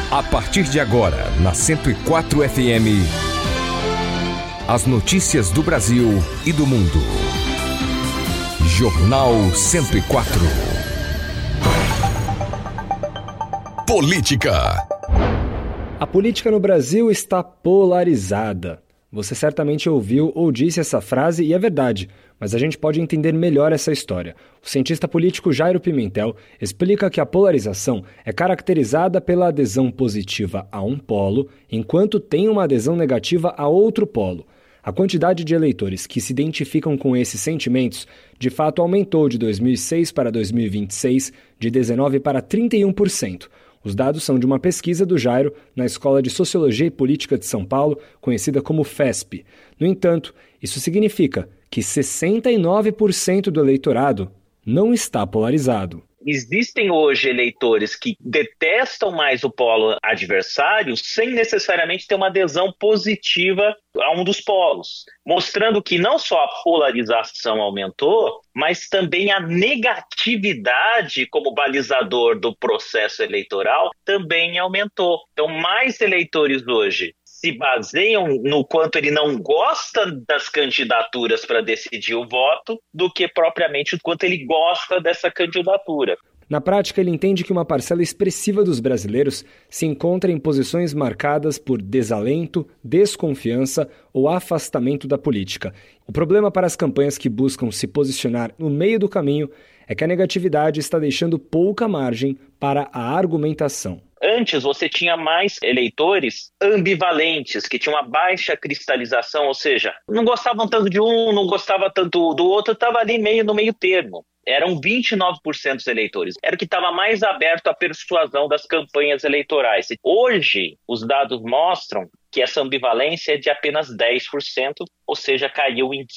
A partir de agora, na 104 FM, as notícias do Brasil e do mundo. Jornal 104. Política. A política no Brasil está polarizada. Você certamente ouviu ou disse essa frase e é verdade, mas a gente pode entender melhor essa história. O cientista político Jairo Pimentel explica que a polarização é caracterizada pela adesão positiva a um polo, enquanto tem uma adesão negativa a outro polo. A quantidade de eleitores que se identificam com esses sentimentos, de fato, aumentou de 2006 para 2026, de 19% para 31%. Os dados são de uma pesquisa do Jairo na Escola de Sociologia e Política de São Paulo, conhecida como FESP. No entanto, isso significa que 69% do eleitorado não está polarizado. Existem hoje eleitores que detestam mais o polo adversário sem necessariamente ter uma adesão positiva a um dos polos, mostrando que não só a polarização aumentou, mas também a negatividade como balizador do processo eleitoral também aumentou. Então, mais eleitores hoje se baseiam no quanto ele não gosta das candidaturas para decidir o voto do que propriamente o quanto ele gosta dessa candidatura. Na prática, ele entende que uma parcela expressiva dos brasileiros se encontra em posições marcadas por desalento, desconfiança ou afastamento da política. O problema para as campanhas que buscam se posicionar no meio do caminho é que a negatividade está deixando pouca margem para a argumentação. Antes você tinha mais eleitores ambivalentes, que tinham uma baixa cristalização, ou seja, não gostavam tanto de um, não gostava tanto do outro, estava ali no meio termo. Eram 29% dos eleitores. Era o que estava mais aberto à persuasão das campanhas eleitorais. Hoje, os dados mostram que essa ambivalência é de apenas 10%, ou seja, caiu em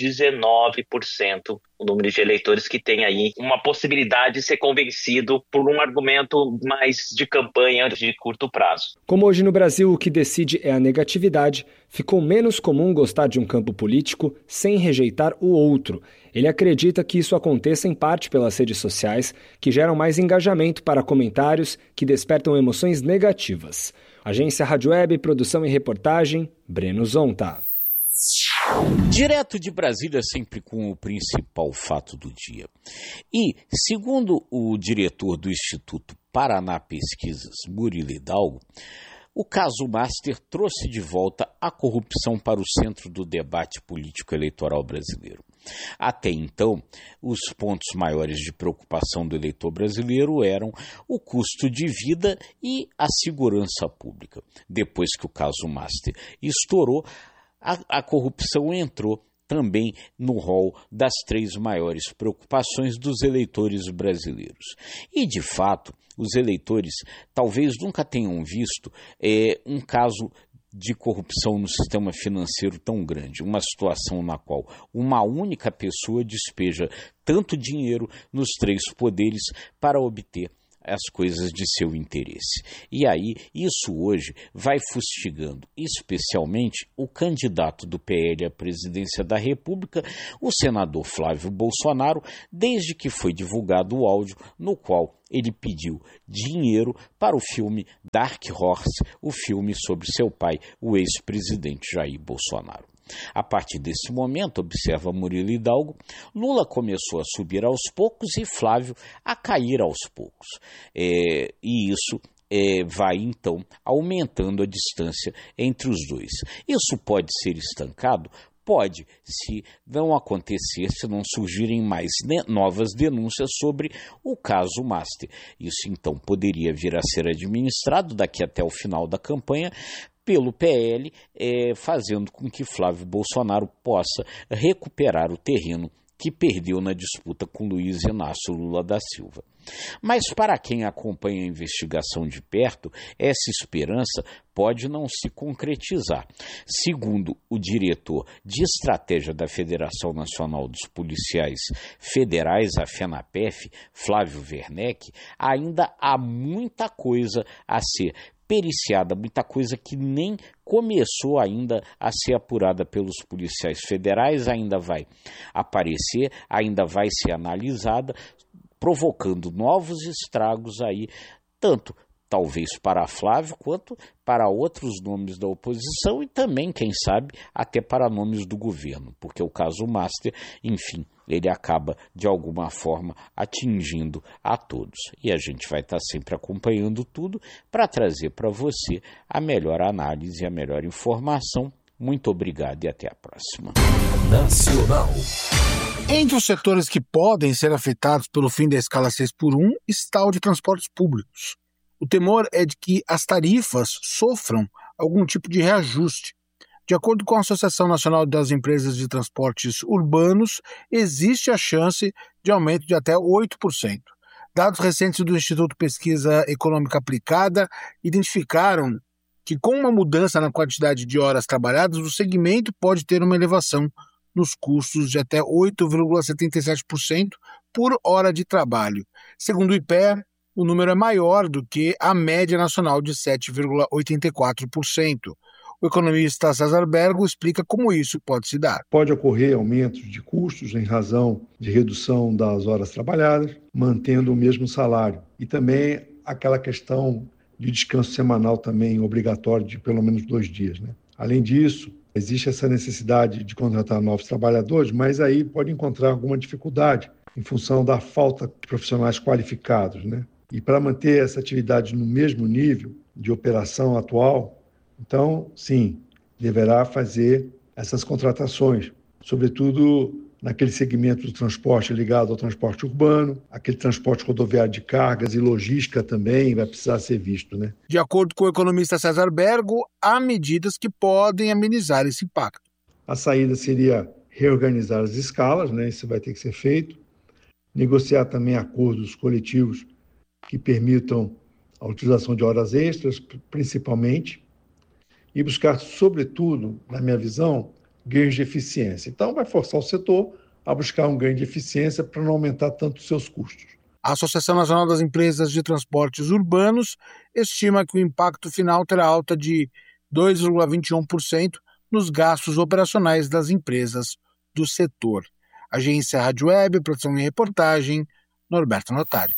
19% o número de eleitores que tem aí uma possibilidade de ser convencido por um argumento mais de campanha de curto prazo. Como hoje no Brasil o que decide é a negatividade, ficou menos comum gostar de um campo político sem rejeitar o outro. Ele acredita que isso aconteça em parte pelas redes sociais, que geram mais engajamento para comentários que despertam emoções negativas. Agência Rádio Web, produção e reportagem, Breno Zonta. Direto de Brasília, sempre com o principal fato do dia. E, segundo o diretor do Instituto Paraná Pesquisas, Murilo Hidalgo, o caso Master trouxe de volta a corrupção para o centro do debate político-eleitoral brasileiro. Até então, os pontos maiores de preocupação do eleitor brasileiro eram o custo de vida e a segurança pública. Depois que o caso Master estourou, a corrupção entrou também no rol das 3 maiores preocupações dos eleitores brasileiros. E, de fato, os eleitores talvez nunca tenham visto um caso de corrupção no sistema financeiro tão grande, uma situação na qual uma única pessoa despeja tanto dinheiro nos 3 poderes para obter as coisas de seu interesse. E aí, isso hoje vai fustigando especialmente o candidato do PL à presidência da República, o senador Flávio Bolsonaro, desde que foi divulgado o áudio no qual ele pediu dinheiro para o filme Dark Horse, o filme sobre seu pai, o ex-presidente Jair Bolsonaro. A partir desse momento, observa Murilo Hidalgo, Lula começou a subir aos poucos e Flávio a cair aos poucos. E isso vai, então, aumentando a distância entre os dois. Isso pode ser estancado? Pode, se não acontecer, se não surgirem mais novas denúncias sobre o caso Master. Isso, então, poderia vir a ser administrado daqui até o final da campanha pelo PL, fazendo com que Flávio Bolsonaro possa recuperar o terreno que perdeu na disputa com Luiz Inácio Lula da Silva. Mas para quem acompanha a investigação de perto, essa esperança pode não se concretizar. Segundo o diretor de estratégia da Federação Nacional dos Policiais Federais, a FENAPEF, Flávio Werneck, ainda há muita coisa a ser periciada, muita coisa que nem começou ainda a ser apurada pelos policiais federais, ainda vai aparecer, ainda vai ser analisada, provocando novos estragos aí, tanto talvez para Flávio, quanto para outros nomes da oposição e também, quem sabe, até para nomes do governo, porque o caso Master, enfim, ele acaba de alguma forma atingindo a todos. E a gente vai estar sempre acompanhando tudo para trazer para você a melhor análise e a melhor informação. Muito obrigado e até a próxima. Nacional. Entre os setores que podem ser afetados pelo fim da escala 6x1 está o de transportes públicos. O temor é de que as tarifas sofram algum tipo de reajuste. De acordo com a Associação Nacional das Empresas de Transportes Urbanos, existe a chance de aumento de até 8%. Dados recentes do Instituto Pesquisa Econômica Aplicada identificaram que, com uma mudança na quantidade de horas trabalhadas, o segmento pode ter uma elevação nos custos de até 8,77% por hora de trabalho. Segundo o IPEA, o número é maior do que a média nacional de 7,84%. O economista César Bergo explica como isso pode se dar. Pode ocorrer aumentos de custos em razão de redução das horas trabalhadas, mantendo o mesmo salário. E também aquela questão de descanso semanal também obrigatório de pelo menos 2 dias, né? Além disso, existe essa necessidade de contratar novos trabalhadores, mas aí pode encontrar alguma dificuldade em função da falta de profissionais qualificados, né? E para manter essa atividade no mesmo nível de operação atual, então, sim, deverá fazer essas contratações, sobretudo naquele segmento do transporte ligado ao transporte urbano, aquele transporte rodoviário de cargas e logística também vai precisar ser visto, né? De acordo com o economista César Bergo, há medidas que podem amenizar esse impacto. A saída seria reorganizar as escalas, né? Isso vai ter que ser feito, negociar também acordos coletivos que permitam a utilização de horas extras, principalmente, e buscar, sobretudo, na minha visão, ganhos de eficiência. Então, vai forçar o setor a buscar um ganho de eficiência para não aumentar tanto os seus custos. A Associação Nacional das Empresas de Transportes Urbanos estima que o impacto final terá alta de 2,21% nos gastos operacionais das empresas do setor. Agência Rádio Web, produção e reportagem, Norberto Notari.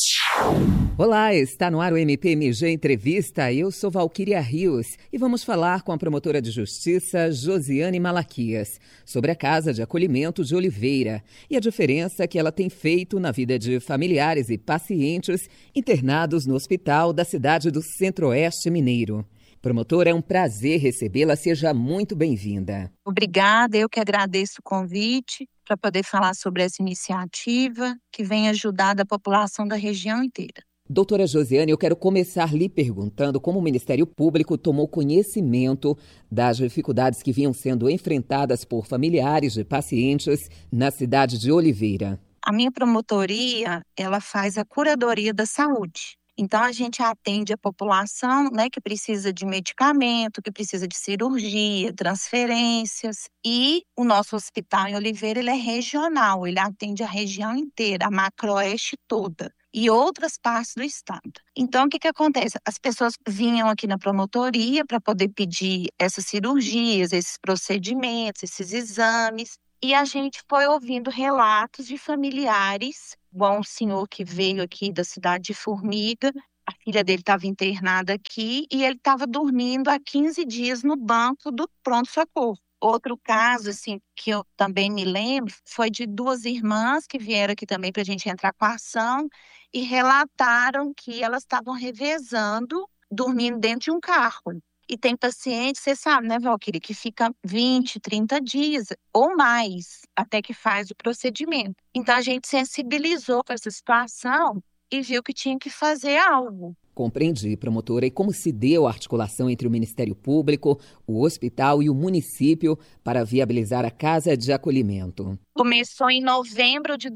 Olá, está no ar o MPMG Entrevista. Eu sou Valquíria Rios e vamos falar com a promotora de justiça Josiane Malaquias sobre a Casa de Acolhimento de Oliveira e a diferença que ela tem feito na vida de familiares e pacientes internados no hospital da cidade do Centro-Oeste Mineiro. Promotora, é um prazer recebê-la. Seja muito bem-vinda. Obrigada, eu que agradeço o convite para poder falar sobre essa iniciativa que vem ajudar a população da região inteira. Doutora Josiane, eu quero começar lhe perguntando como o Ministério Público tomou conhecimento das dificuldades que vinham sendo enfrentadas por familiares de pacientes na cidade de Oliveira. A minha promotoria, ela faz a curadoria da saúde. Então, a gente atende a população, né, que precisa de medicamento, que precisa de cirurgia, transferências. E o nosso hospital em Oliveira, ele é regional, ele atende a região inteira, a Macro-Oeste toda e outras partes do estado. Então, o que acontece? As pessoas vinham aqui na promotoria para poder pedir essas cirurgias, esses procedimentos, esses exames. E a gente foi ouvindo relatos de familiares, igual um senhor que veio aqui da cidade de Formiga, a filha dele estava internada aqui e ele estava dormindo há 15 dias no banco do pronto-socorro. Outro caso, assim, que eu também me lembro, foi de 2 irmãs que vieram aqui também para a gente entrar com a ação e relataram que elas estavam revezando, dormindo dentro de um carro. E tem pacientes, você sabe, né, Valquíria, que fica 20, 30 dias ou mais até que faz o procedimento. Então, a gente sensibilizou com essa situação e viu que tinha que fazer algo. Compreendi, promotora. E como se deu a articulação entre o Ministério Público, o hospital e o município para viabilizar a Casa de Acolhimento? Começou em novembro de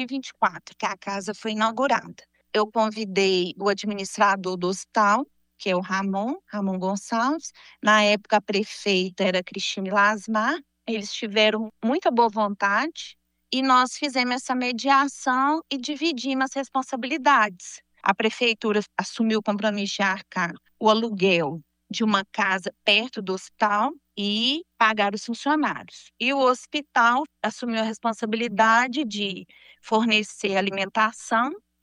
2024, que a casa foi inaugurada. Eu convidei o administrador do hospital, que é o Ramon Gonçalves. Na época, a prefeita era Cristine Lasmar. Eles tiveram muita boa vontade e nós fizemos essa mediação e dividimos as responsabilidades. A prefeitura assumiu o compromisso de arcar o aluguel de uma casa perto do hospital e pagar os funcionários. E o hospital assumiu a responsabilidade de fornecer alimentação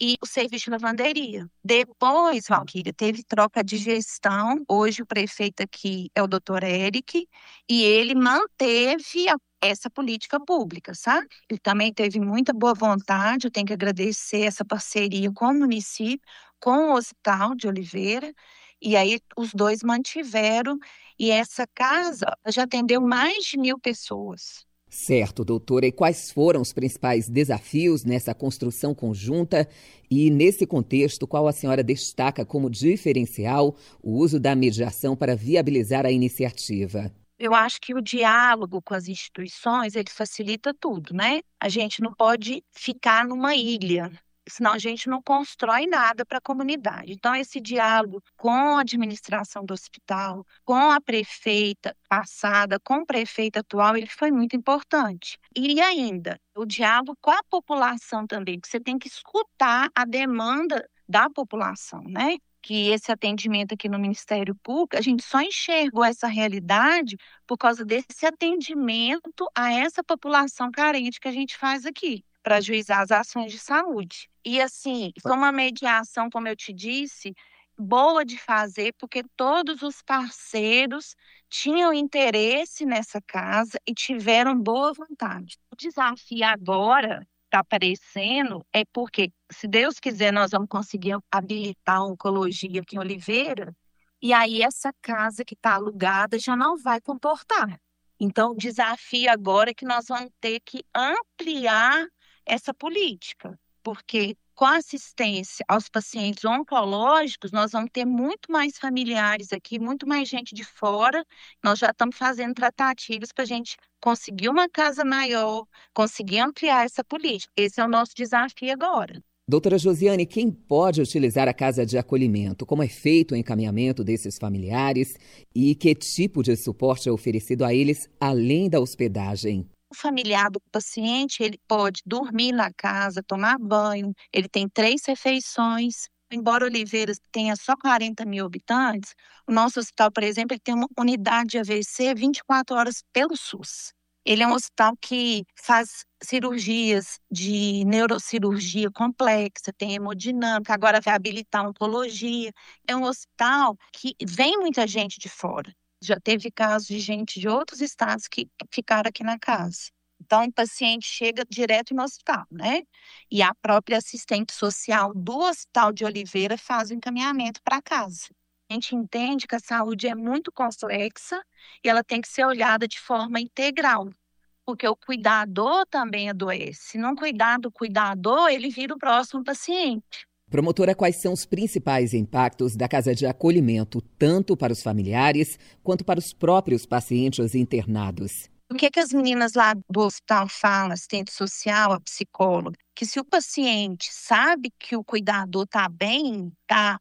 e o serviço de lavanderia. Depois, Valquíria, teve troca de gestão. Hoje o prefeito aqui é o doutor Eric, e ele manteve essa política pública, sabe? Ele também teve muita boa vontade, eu tenho que agradecer essa parceria com o município, com o Hospital de Oliveira, e aí os dois mantiveram, e essa casa já atendeu mais de 1.000 pessoas. Certo, doutora. E quais foram os principais desafios nessa construção conjunta? E, nesse contexto, qual a senhora destaca como diferencial o uso da mediação para viabilizar a iniciativa? Eu acho que o diálogo com as instituições, ele facilita tudo, né? A gente não pode ficar numa ilha, senão a gente não constrói nada para a comunidade. Então, esse diálogo com a administração do hospital, com a prefeita passada, com o prefeito atual, ele foi muito importante. E ainda, o diálogo com a população também, porque você tem que escutar a demanda da população, né? Que esse atendimento aqui no Ministério Público, a gente só enxergou essa realidade por causa desse atendimento a essa população carente que a gente faz aqui, para ajuizar as ações de saúde. E assim, foi uma mediação, como eu te disse, boa de fazer, porque todos os parceiros tinham interesse nessa casa e tiveram boa vontade. O desafio agora está aparecendo é porque, se Deus quiser, nós vamos conseguir habilitar a oncologia aqui em Oliveira, e aí essa casa que está alugada já não vai comportar. Então, o desafio agora é que nós vamos ter que ampliar essa política, porque com a assistência aos pacientes oncológicos, nós vamos ter muito mais familiares aqui, muito mais gente de fora. Nós já estamos fazendo tratativas para a gente conseguir uma casa maior, conseguir ampliar essa política. Esse é o nosso desafio agora. Doutora Josiane, quem pode utilizar a casa de acolhimento? Como é feito o encaminhamento desses familiares e que tipo de suporte é oferecido a eles, além da hospedagem? O familiar do paciente, ele pode dormir na casa, tomar banho, ele tem 3 refeições. Embora Oliveira tenha só 40.000 habitantes, o nosso hospital, por exemplo, ele tem uma unidade de AVC 24 horas pelo SUS. Ele é um hospital que faz cirurgias de neurocirurgia complexa, tem hemodinâmica, agora vai habilitar oncologia. É um hospital que vem muita gente de fora. Já teve casos de gente de outros estados que ficaram aqui na casa. Então, o paciente chega direto no hospital, né? E a própria assistente social do Hospital de Oliveira faz o encaminhamento para casa. A gente entende que a saúde é muito complexa e ela tem que ser olhada de forma integral, porque o cuidador também adoece. Se não cuidar do cuidador, ele vira o próximo paciente. Promotora, quais são os principais impactos da casa de acolhimento, tanto para os familiares quanto para os próprios pacientes internados? O que as meninas lá do hospital falam, assistente social, a psicóloga? Que se o paciente sabe que o cuidador está bem, está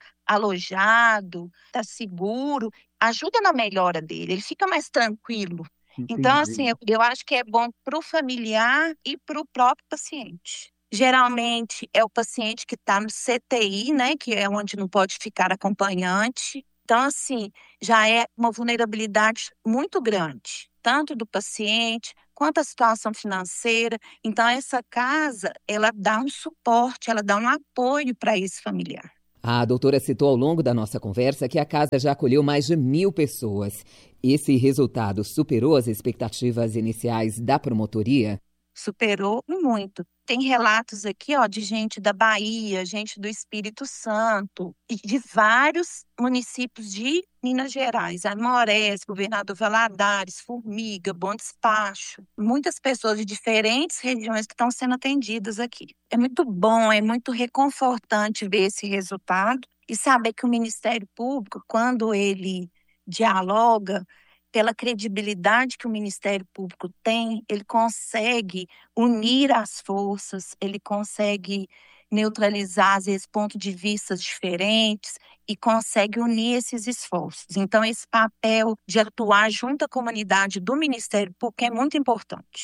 alojado, está seguro, ajuda na melhora dele, ele fica mais tranquilo. Entendi. Então, assim, eu acho que é bom para o familiar e para o próprio paciente. Geralmente é o paciente que está no CTI, né, que é onde não pode ficar acompanhante. Então, assim, já é uma vulnerabilidade muito grande, tanto do paciente quanto a situação financeira. Então, essa casa, ela dá um suporte, ela dá um apoio para esse familiar. A doutora citou ao longo da nossa conversa que a casa já acolheu mais de 1.000 pessoas. Esse resultado superou as expectativas iniciais da promotoria? Superou muito. Tem relatos aqui, ó, de gente da Bahia, gente do Espírito Santo e de vários municípios de Minas Gerais, Amorés, Governador Valadares, Formiga, Bom Despacho. Muitas pessoas de diferentes regiões que estão sendo atendidas aqui. É muito bom, é muito reconfortante ver esse resultado e saber que o Ministério Público, quando ele dialoga, pela credibilidade que o Ministério Público tem, ele consegue unir as forças, ele consegue neutralizar, às vezes, pontos de vista diferentes e consegue unir esses esforços. Então, esse papel de atuar junto à comunidade do Ministério Público é muito importante.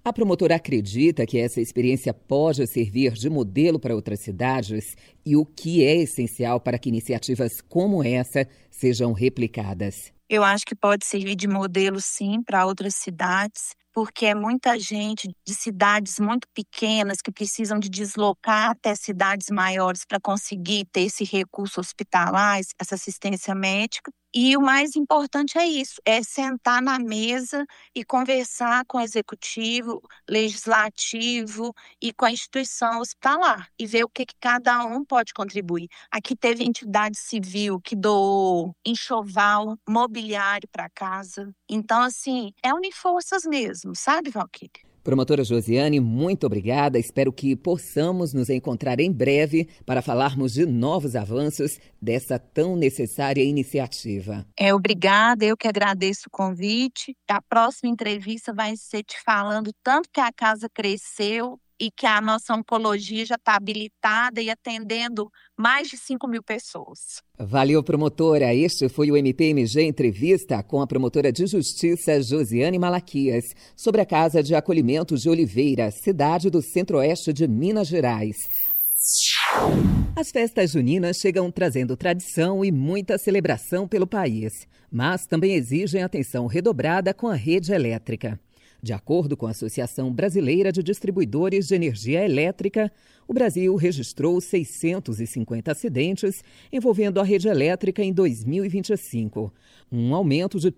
A promotora acredita que essa experiência pode servir de modelo para outras cidades e o que é essencial para que iniciativas como essa sejam replicadas. Eu acho que pode servir de modelo, sim, para outras cidades, porque é muita gente de cidades muito pequenas que precisam de deslocar até cidades maiores para conseguir ter esse recurso hospitalar, essa assistência médica. E o mais importante é isso, é sentar na mesa e conversar com o executivo, legislativo e com a instituição hospitalar e ver o que cada um pode contribuir. Aqui teve entidade civil que doou enxoval, mobiliário para casa. Então, assim, é unir forças mesmo, sabe, Valquíria? Promotora Josiane, muito obrigada. Espero que possamos nos encontrar em breve para falarmos de novos avanços dessa tão necessária iniciativa. Obrigada, eu que agradeço o convite. A próxima entrevista vai ser te falando tanto que a casa cresceu e que a nossa oncologia já está habilitada e atendendo mais de 5.000 pessoas. Valeu, promotora. Este foi o MPMG Entrevista com a promotora de Justiça Josiane Malaquias sobre a Casa de Acolhimento de Oliveira, cidade do Centro-Oeste de Minas Gerais. As festas juninas chegam trazendo tradição e muita celebração pelo país, mas também exigem atenção redobrada com a rede elétrica. De acordo com a Associação Brasileira de Distribuidores de Energia Elétrica, o Brasil registrou 650 acidentes envolvendo a rede elétrica em 2025, um aumento de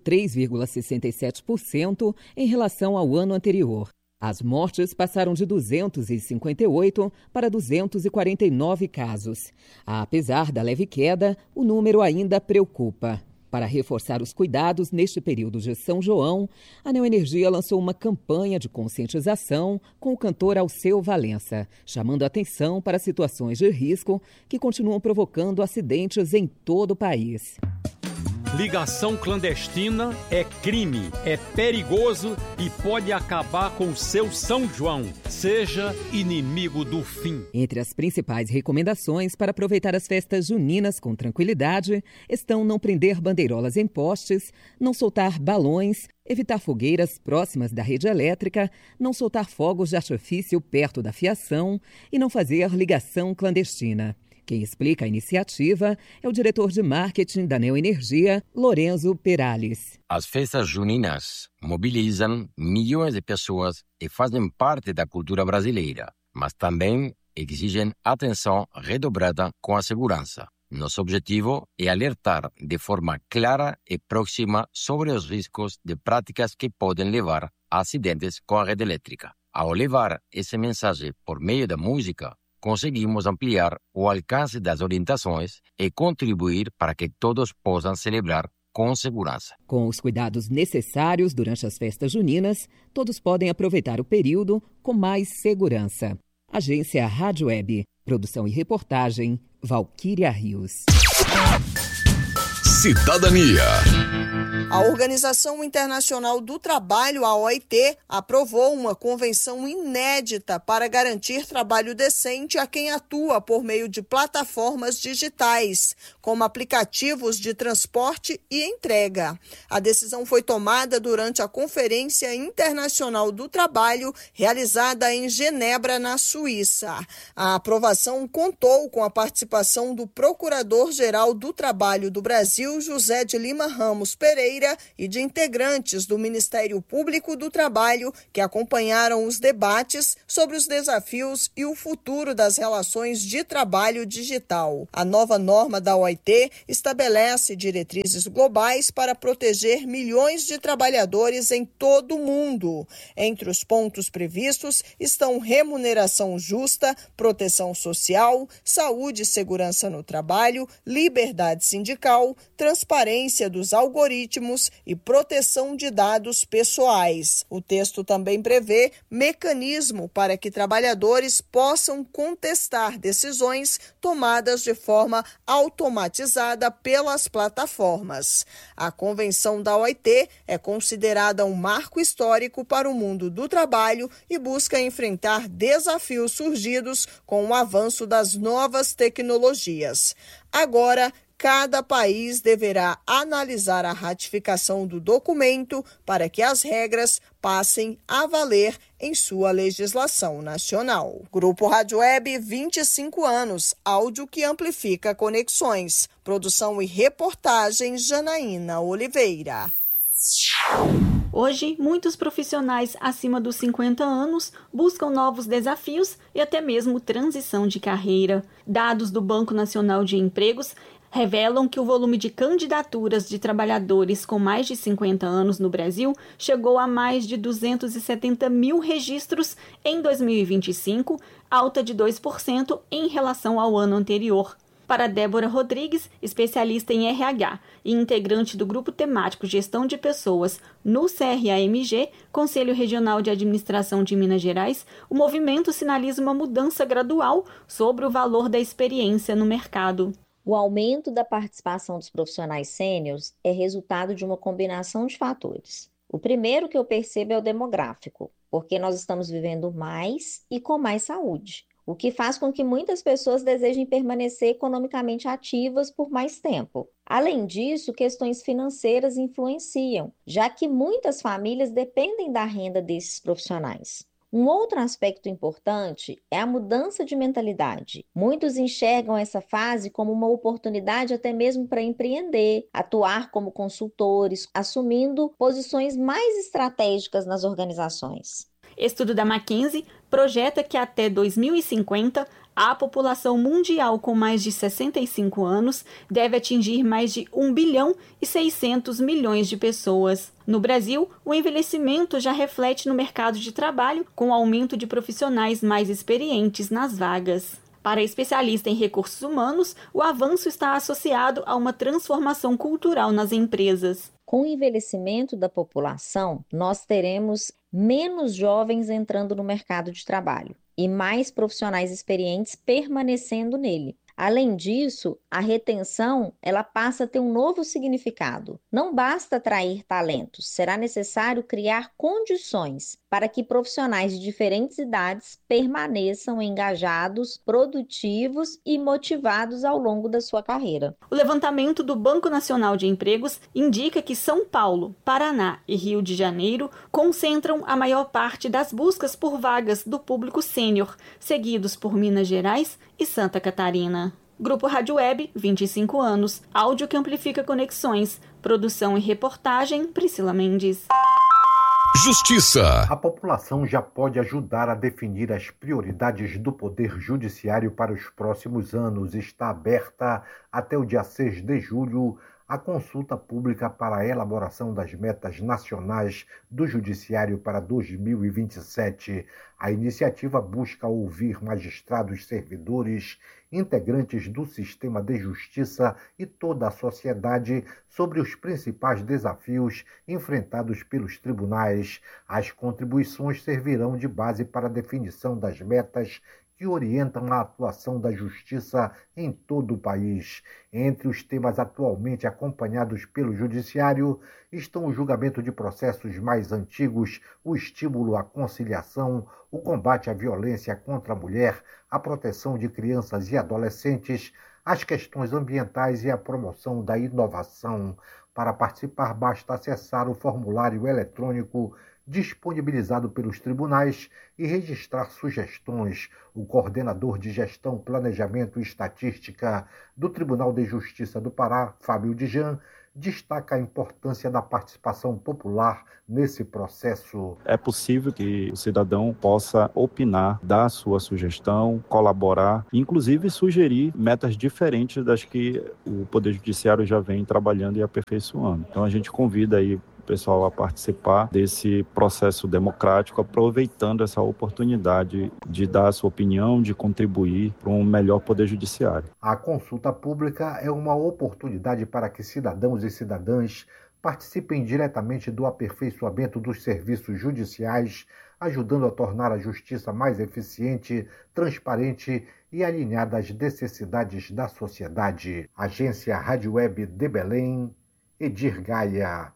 3,67% em relação ao ano anterior. As mortes passaram de 258 para 249 casos. Apesar da leve queda, o número ainda preocupa. Para reforçar os cuidados neste período de São João, a Neoenergia lançou uma campanha de conscientização com o cantor Alceu Valença, chamando a atenção para situações de risco que continuam provocando acidentes em todo o país. Ligação clandestina é crime, é perigoso e pode acabar com o seu São João. Seja inimigo do fim. Entre as principais recomendações para aproveitar as festas juninas com tranquilidade estão não prender bandeirolas em postes, não soltar balões, evitar fogueiras próximas da rede elétrica, não soltar fogos de artifício perto da fiação e não fazer ligação clandestina. Quem explica a iniciativa é o diretor de marketing da Neoenergia, Lorenzo Perales. As festas juninas mobilizam milhões de pessoas e fazem parte da cultura brasileira, mas também exigem atenção redobrada com a segurança. Nosso objetivo é alertar de forma clara e próxima sobre os riscos de práticas que podem levar a acidentes com a rede elétrica. Ao levar essa mensagem por meio da música, conseguimos ampliar o alcance das orientações e contribuir para que todos possam celebrar com segurança. Com os cuidados necessários durante as festas juninas, todos podem aproveitar o período com mais segurança. Agência Rádio Web. Produção e reportagem, Valquíria Rios. Cidadania. A Organização Internacional do Trabalho, a OIT, aprovou uma convenção inédita para garantir trabalho decente a quem atua por meio de plataformas digitais, como aplicativos de transporte e entrega. A decisão foi tomada durante a Conferência Internacional do Trabalho, realizada em Genebra, na Suíça. A aprovação contou com a participação do Procurador-Geral do Trabalho do Brasil, José de Lima Ramos Pereira, e de integrantes do Ministério Público do Trabalho que acompanharam os debates sobre os desafios e o futuro das relações de trabalho digital. A nova norma da OIT estabelece diretrizes globais para proteger milhões de trabalhadores em todo o mundo. Entre os pontos previstos estão remuneração justa, proteção social, saúde e segurança no trabalho, liberdade sindical, transparência dos algoritmos e proteção de dados pessoais. O texto também prevê mecanismo para que trabalhadores possam contestar decisões tomadas de forma automatizada pelas plataformas. A Convenção da OIT é considerada um marco histórico para o mundo do trabalho e busca enfrentar desafios surgidos com o avanço das novas tecnologias. Agora, cada país deverá analisar a ratificação do documento para que as regras passem a valer em sua legislação nacional. Grupo Rádio Web, 25 anos, áudio que amplifica conexões. Produção e reportagem, Janaína Oliveira. Hoje, muitos profissionais acima dos 50 anos buscam novos desafios e até mesmo transição de carreira. Dados do Banco Nacional de Empregos revelam que o volume de candidaturas de trabalhadores com mais de 50 anos no Brasil chegou a mais de 270 mil registros em 2025, alta de 2% em relação ao ano anterior. Para Débora Rodrigues, especialista em RH e integrante do Grupo Temático Gestão de Pessoas no CRAMG, Conselho Regional de Administração de Minas Gerais, o movimento sinaliza uma mudança gradual sobre o valor da experiência no mercado. O aumento da participação dos profissionais sêniores é resultado de uma combinação de fatores. O primeiro que eu percebo é o demográfico, porque nós estamos vivendo mais e com mais saúde, o que faz com que muitas pessoas desejem permanecer economicamente ativas por mais tempo. Além disso, questões financeiras influenciam, já que muitas famílias dependem da renda desses profissionais. Um outro aspecto importante é a mudança de mentalidade. Muitos enxergam essa fase como uma oportunidade até mesmo para empreender, atuar como consultores, assumindo posições mais estratégicas nas organizações. Estudo da McKinsey projeta que até 2050, a população mundial com mais de 65 anos deve atingir mais de 1 bilhão e 600 milhões de pessoas. No Brasil, o envelhecimento já reflete no mercado de trabalho, com o aumento de profissionais mais experientes nas vagas. Para a especialista em recursos humanos, o avanço está associado a uma transformação cultural nas empresas. Com o envelhecimento da população, nós teremos menos jovens entrando no mercado de trabalho e mais profissionais experientes permanecendo nele. Além disso, a retenção ela passa a ter um novo significado. Não basta atrair talentos, será necessário criar condições para que profissionais de diferentes idades permaneçam engajados, produtivos e motivados ao longo da sua carreira. O levantamento do Banco Nacional de Empregos indica que São Paulo, Paraná e Rio de Janeiro concentram a maior parte das buscas por vagas do público sênior, seguidos por Minas Gerais e Santa Catarina. Grupo Rádio Web, 25 anos, áudio que amplifica conexões. Produção e reportagem, Priscila Mendes. Justiça. A população já pode ajudar a definir as prioridades do Poder Judiciário para os próximos anos. Está aberta até o dia 6 de julho a consulta pública para a elaboração das metas nacionais do Judiciário para 2027. A iniciativa busca ouvir magistrados, servidores, integrantes do sistema de justiça e toda a sociedade sobre os principais desafios enfrentados pelos tribunais. As contribuições servirão de base para a definição das metas que orientam a atuação da justiça em todo o país. Entre os temas atualmente acompanhados pelo Judiciário estão o julgamento de processos mais antigos, o estímulo à conciliação, o combate à violência contra a mulher, a proteção de crianças e adolescentes, as questões ambientais e a promoção da inovação. Para participar, basta acessar o formulário eletrônico disponibilizado pelos tribunais e registrar sugestões. O coordenador de Gestão, Planejamento e Estatística do Tribunal de Justiça do Pará, Fábio Dijan, destaca a importância da participação popular nesse processo. É possível que o cidadão possa opinar, dar sua sugestão, colaborar, inclusive sugerir metas diferentes das que o Poder Judiciário já vem trabalhando e aperfeiçoando. Então a gente convida aí o pessoal a participar desse processo democrático, aproveitando essa oportunidade de dar a sua opinião, de contribuir para um melhor Poder Judiciário. A consulta pública é uma oportunidade para que cidadãos e cidadãs participem diretamente do aperfeiçoamento dos serviços judiciais, ajudando a tornar a justiça mais eficiente, transparente e alinhada às necessidades da sociedade. Agência Rádio Web de Belém, Edir Gaia.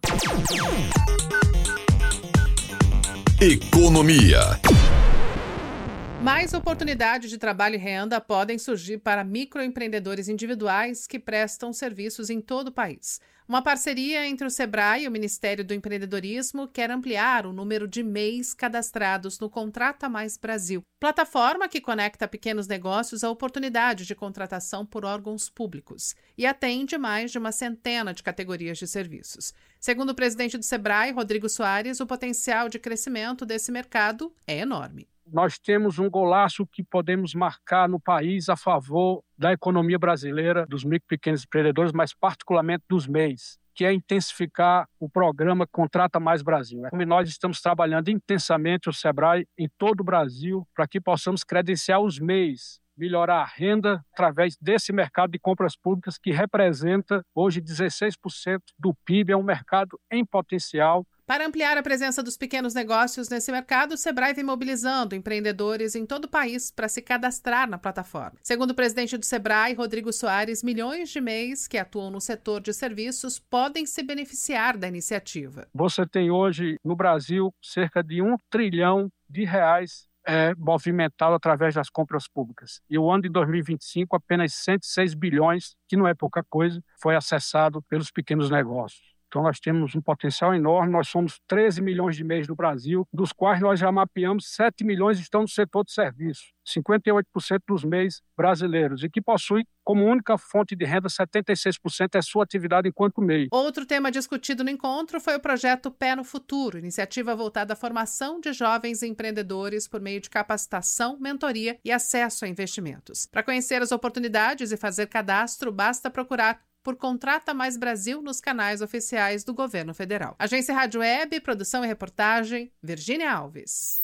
Economia. Mais oportunidades de trabalho e renda podem surgir para microempreendedores individuais que prestam serviços em todo o país. Uma parceria entre o SEBRAE e o Ministério do Empreendedorismo quer ampliar o número de MEIs cadastrados no Contrata Mais Brasil, plataforma que conecta pequenos negócios à oportunidade de contratação por órgãos públicos e atende mais de uma centena de categorias de serviços. Segundo o presidente do SEBRAE, Rodrigo Soares, o potencial de crescimento desse mercado é enorme. Nós temos um golaço que podemos marcar no país a favor da economia brasileira, dos micro e pequenos empreendedores, mas particularmente dos MEIs, que é intensificar o programa Contrata Mais Brasil. E nós estamos trabalhando intensamente, o SEBRAE, em todo o Brasil, para que possamos credenciar os MEIs, melhorar a renda através desse mercado de compras públicas que representa hoje 16% do PIB, é um mercado em potencial. Para ampliar a presença dos pequenos negócios nesse mercado, o SEBRAE vem mobilizando empreendedores em todo o país para se cadastrar na plataforma. Segundo o presidente do SEBRAE, Rodrigo Soares, milhões de MEIs que atuam no setor de serviços podem se beneficiar da iniciativa. Você tem hoje no Brasil cerca de R$1 trilhão movimentado através das compras públicas. E o ano de 2025, apenas 106 bilhões, que não é pouca coisa, foi acessado pelos pequenos negócios. Então, nós temos um potencial enorme. Nós somos 13 milhões de MEIs no Brasil, dos quais nós já mapeamos 7 milhões estão no setor de serviços. 58% dos MEIs brasileiros e que possuem como única fonte de renda 76% é sua atividade enquanto MEI. Outro tema discutido no encontro foi o projeto Pé no Futuro, iniciativa voltada à formação de jovens empreendedores por meio de capacitação, mentoria e acesso a investimentos. Para conhecer as oportunidades e fazer cadastro, basta procurar por Contrata Mais Brasil nos canais oficiais do Governo Federal. Agência Rádio Web, produção e reportagem, Virgínia Alves.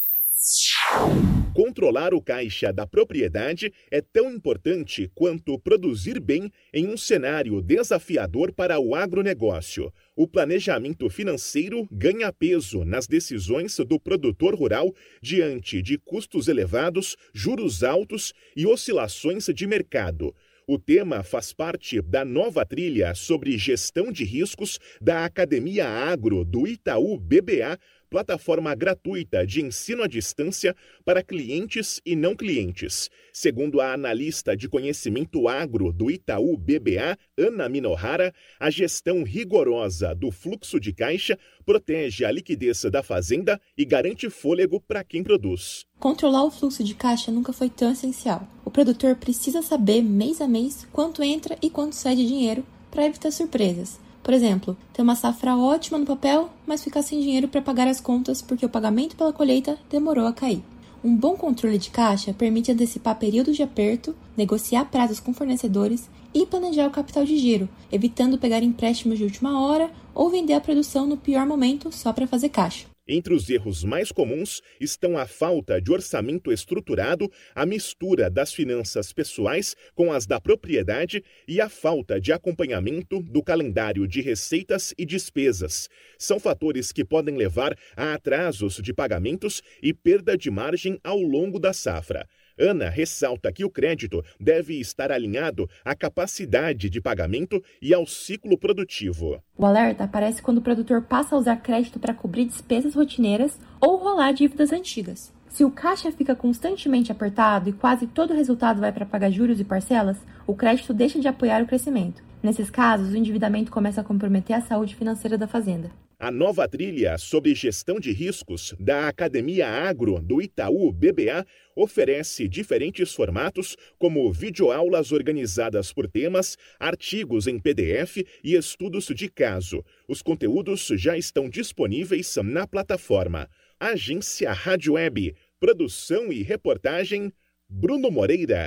Controlar o caixa da propriedade é tão importante quanto produzir bem em um cenário desafiador para o agronegócio. O planejamento financeiro ganha peso nas decisões do produtor rural diante de custos elevados, juros altos e oscilações de mercado. O tema faz parte da nova trilha sobre gestão de riscos da Academia Agro do Itaú BBA, plataforma gratuita de ensino à distância para clientes e não clientes. Segundo a analista de conhecimento agro do Itaú BBA, Ana Minohara, a gestão rigorosa do fluxo de caixa protege a liquidez da fazenda e garante fôlego para quem produz. Controlar o fluxo de caixa nunca foi tão essencial. O produtor precisa saber, mês a mês, quanto entra e quanto sai de dinheiro para evitar surpresas. Por exemplo, ter uma safra ótima no papel, mas ficar sem dinheiro para pagar as contas porque o pagamento pela colheita demorou a cair. Um bom controle de caixa permite antecipar períodos de aperto, negociar prazos com fornecedores e planejar o capital de giro, evitando pegar empréstimos de última hora ou vender a produção no pior momento só para fazer caixa. Entre os erros mais comuns estão a falta de orçamento estruturado, a mistura das finanças pessoais com as da propriedade e a falta de acompanhamento do calendário de receitas e despesas. São fatores que podem levar a atrasos de pagamentos e perda de margem ao longo da safra. Ana ressalta que o crédito deve estar alinhado à capacidade de pagamento e ao ciclo produtivo. O alerta aparece quando o produtor passa a usar crédito para cobrir despesas rotineiras ou rolar dívidas antigas. Se o caixa fica constantemente apertado e quase todo o resultado vai para pagar juros e parcelas, o crédito deixa de apoiar o crescimento. Nesses casos, o endividamento começa a comprometer a saúde financeira da fazenda. A nova trilha sobre gestão de riscos da Academia Agro do Itaú BBA oferece diferentes formatos, como videoaulas organizadas por temas, artigos em PDF e estudos de caso. Os conteúdos já estão disponíveis na plataforma. Agência Rádio Web, produção e reportagem, Bruno Moreira.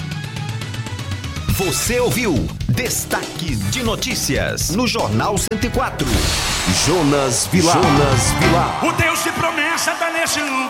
Você ouviu Destaque de Notícias no Jornal 104. Jonas Vilar. O Deus de promessa está nesse lugar.